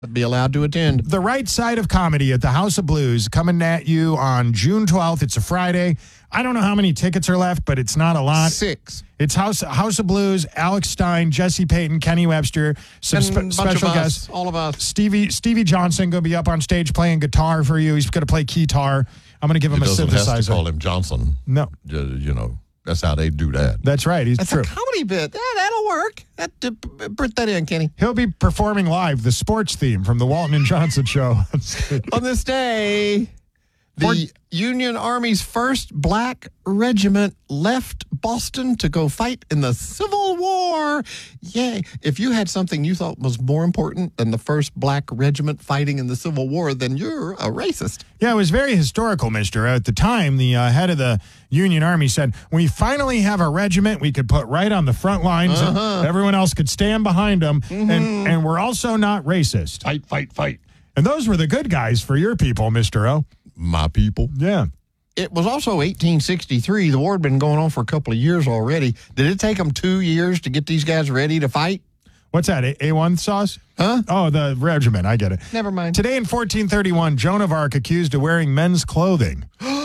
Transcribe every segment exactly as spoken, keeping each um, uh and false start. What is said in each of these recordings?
be allowed to attend. The Right Side of Comedy at the House of Blues coming at you on June twelfth. It's a Friday. I don't know how many tickets are left, but it's not a lot. Six. It's House House of Blues, Alex Stein, Jesse Payton, Kenny Webster, some And spe- bunch special of us, guests. all of us. Stevie Stevie Johnson going to be up on stage playing guitar for you. He's going to play keytar. I'm going to give him It a doesn't have to synthesizer. call him Johnson. No, You, you know, that's how they do that. that's right. He's That's true. a comedy bit. Yeah, that'll work. That, uh, p- put that in, Kenny. He'll be performing live the sports theme from the Walton and Johnson show. On this day, the Fort- Union Army's first black regiment left Boston to go fight in the Civil War. Yay. If you had something you thought was more important than the first black regiment fighting in the Civil War, then you're a racist. Yeah, it was very historical, mister. At the time, the uh, head of the Union Army said, we finally have a regiment we could put right on the front lines. Uh-huh. And everyone else could stand behind them. Mm-hmm. And, and we're also not racist. Fight, fight, fight. And those were the good guys for your people, Mister O. My people. Yeah. It was also eighteen sixty-three. The war had been going on for a couple of years already. Did it take them two years to get these guys ready to fight? What's that, A- A1 sauce? Huh? Oh, the regiment. I get it. Never mind. Today in fourteen thirty-one, Joan of Arc accused of wearing men's clothing.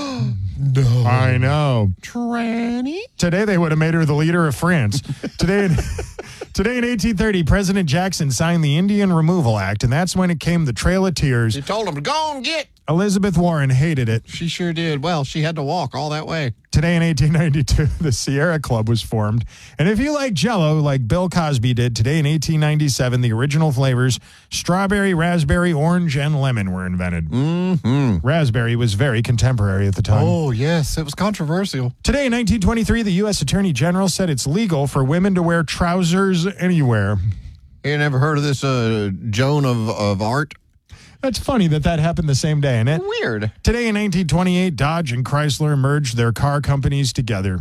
No. I know. Tranny? Today they would have made her the leader of France. Today in, today in eighteen thirty, President Jackson signed the Indian Removal Act, and that's when it came the Trail of Tears. She told them to go and get. Elizabeth Warren hated it. She sure did. Well, she had to walk all that way. Today in eighteen ninety-two, the Sierra Club was formed. And if you like Jell-O, like Bill Cosby did, today in eighteen ninety-seven, the original flavors, strawberry, raspberry, orange, and lemon were invented. Mm-hmm. Raspberry was very contemporary at the time. Oh, yes. It was controversial. Today in nineteen twenty-three, the U S Attorney General said it's legal for women to wear trousers anywhere. You never heard of this uh, Joan of, of Art? That's funny that that happened the same day, isn't it? Weird. Today in nineteen twenty-eight, Dodge and Chrysler merged their car companies together.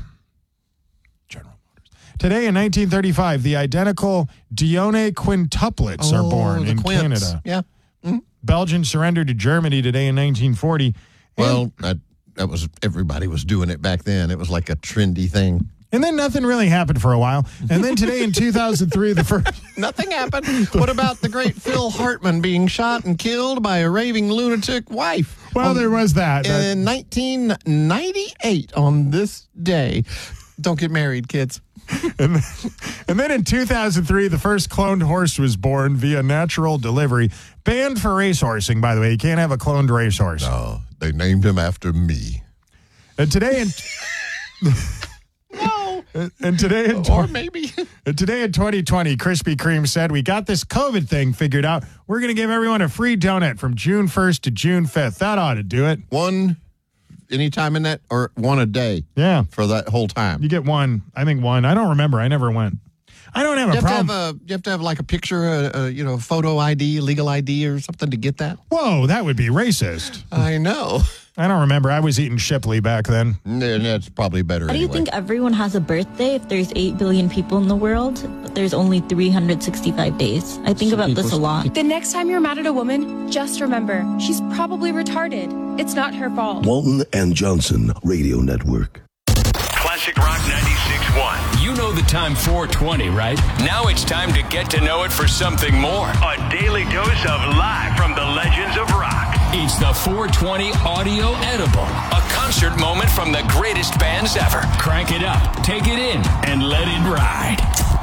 General Motors. Today in nineteen thirty-five, the identical Dione quintuplets are born Oh, the in quints. Canada. Yeah. Mm. Belgium surrendered to Germany today in nineteen forty. Well, that, that was, everybody was doing it back then. It was like a trendy thing. And then nothing really happened for a while. And then today in two thousand three, the first... Nothing happened. What about the great Phil Hartman being shot and killed by a raving lunatic wife? Well, on- there was that. That- In nineteen ninety-eight, on this day. Don't get married, kids. And, and then in two thousand three, the first cloned horse was born via natural delivery. Banned for racehorsing, by the way. You can't have a cloned racehorse. No, they named him after me. And today in... No. And today in... Or maybe. And today in twenty twenty, Krispy Kreme said, we got this COVID thing figured out. We're going to give everyone a free donut from June first to June fifth. That ought to do it. One anytime in that, or one a day Yeah. for that whole time. You get one. I think one. I don't remember. I never went. I don't have a You have, to problem. have a, you have to have like a picture, a, a you know, photo I D, legal I D or something to get that. Whoa, that would be racist. I know. I don't remember. I was eating Shipley back then. Yeah, that's probably better Why do you anyway. think everyone has a birthday if there's eight billion people in the world, but there's only three hundred sixty-five days? I think about this a lot. The next time you're mad at a woman, just remember, she's probably retarded. It's not her fault. Walton and Johnson Radio Network. Classic Rock ninety-six point one. You know the time four twenty, right? Now it's time to get to know it for something more. A daily dose of live from the legends of rock. It's the four twenty Audio Edible, a concert moment from the greatest bands ever. Crank it up, take it in, and let it ride.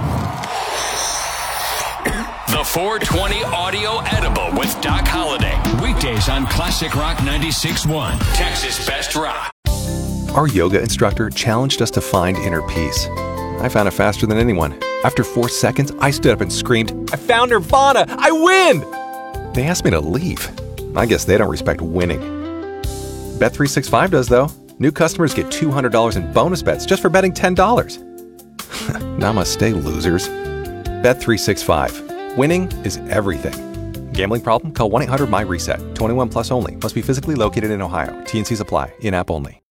The four twenty Audio Edible with Doc Holliday. Weekdays on Classic Rock ninety-six point one, Texas Best Rock. Our yoga instructor challenged us to find inner peace. I found it faster than anyone. After four seconds, I stood up and screamed, I found Nirvana! I win! They asked me to leave. I guess they don't respect winning. Bet three sixty-five does, though. New customers get two hundred dollars in bonus bets just for betting ten dollars. Namaste, losers. Bet three sixty-five. Winning is everything. Gambling problem? Call one eight hundred M Y RESET. twenty-one plus only. Must be physically located in Ohio. T and C's apply. In-app only.